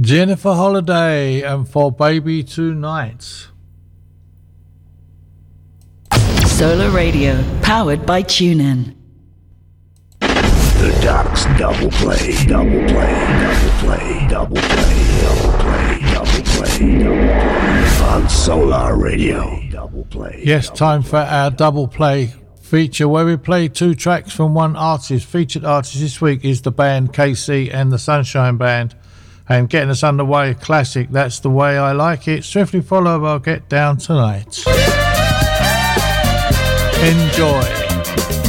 Jennifer Holliday and For Baby Tonight. Solar Radio, powered by TuneIn. The Doc's double play, double play, double play, double play, double play, double play, double play on Solar Radio. Double play. Yes, time for our double play feature where we play two tracks from one artist. Featured artist this week is the band KC and the Sunshine Band. And getting us underway, classic, That's the Way I Like It. Swiftly followed by Get Down Tonight. Enjoy.